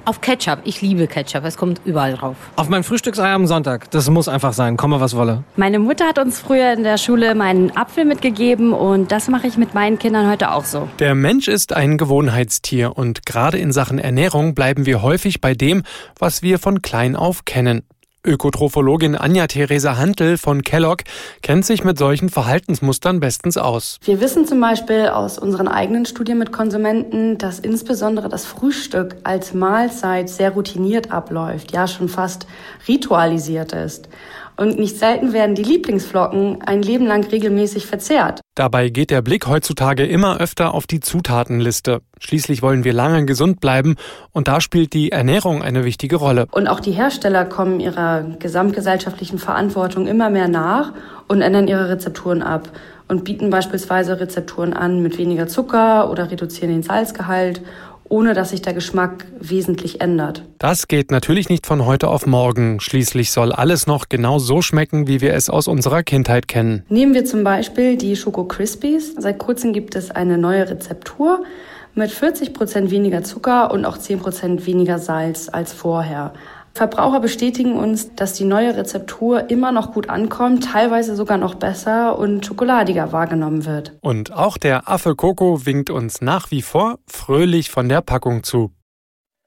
Auf Ketchup. Ich liebe Ketchup. Es kommt überall drauf. Auf mein Frühstücksei am Sonntag. Das muss einfach sein. Komme, was wolle. Meine Mutter hat uns früher in der Schule meinen Apfel mitgegeben und das mache ich mit meinen Kindern heute auch so. Der Mensch ist ein Gewohnheitstier und gerade in Sachen Ernährung bleiben wir häufig bei dem, was wir von klein auf kennen. Ökotrophologin Anja-Theresa Hantl von Kellogg kennt sich mit solchen Verhaltensmustern bestens aus. Wir wissen zum Beispiel aus unseren eigenen Studien mit Konsumenten, dass insbesondere das Frühstück als Mahlzeit sehr routiniert abläuft, ja schon fast ritualisiert ist. Und nicht selten werden die Lieblingsflocken ein Leben lang regelmäßig verzehrt. Dabei geht der Blick heutzutage immer öfter auf die Zutatenliste. Schließlich wollen wir lange gesund bleiben und da spielt die Ernährung eine wichtige Rolle. Und auch die Hersteller kommen ihrer gesamtgesellschaftlichen Verantwortung immer mehr nach und ändern ihre Rezepturen ab und bieten beispielsweise Rezepturen an mit weniger Zucker oder reduzieren den Salzgehalt, ohne dass sich der Geschmack wesentlich ändert. Das geht natürlich nicht von heute auf morgen. Schließlich soll alles noch genau so schmecken, wie wir es aus unserer Kindheit kennen. Nehmen wir zum Beispiel die Schoko Crispies. Seit kurzem gibt es eine neue Rezeptur mit 40% weniger Zucker und auch 10% weniger Salz als vorher. Verbraucher bestätigen uns, dass die neue Rezeptur immer noch gut ankommt, teilweise sogar noch besser und schokoladiger wahrgenommen wird. Und auch der Affe Coco winkt uns nach wie vor fröhlich von der Packung zu.